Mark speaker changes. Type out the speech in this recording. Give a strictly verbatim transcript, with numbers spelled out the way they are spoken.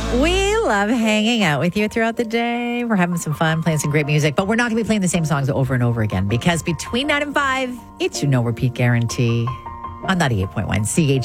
Speaker 1: We love hanging out with you throughout the day. We're having some fun, playing some great music, but we're not going to be playing the same songs over and over again because between nine and five, it's your no repeat guarantee on ninety-eight point one C H